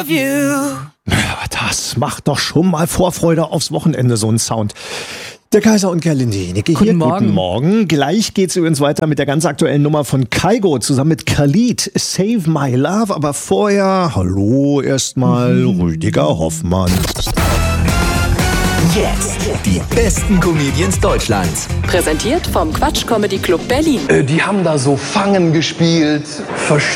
Das macht doch schon mal Vorfreude aufs Wochenende, so ein Sound. Der Kaiser und Gerlinde, Niki hier. Guten Morgen. Gleich geht's übrigens weiter mit der ganz aktuellen Nummer von Kygo zusammen mit Khalid, Save My Love. Aber vorher, hallo erstmal Rüdiger Hoffmann. Jetzt die besten Comedians Deutschlands. Präsentiert vom Quatsch Comedy Club Berlin. Die haben da so Fangen gespielt,